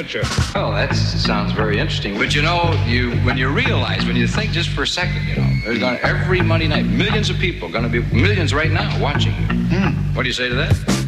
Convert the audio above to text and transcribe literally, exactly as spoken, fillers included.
Well, that sounds very interesting. But you know, you when you realize, when you think just for a second, you know, there's gonna every Monday night, millions of people, gonna be millions right now watching you. Hmm. What do you say to that?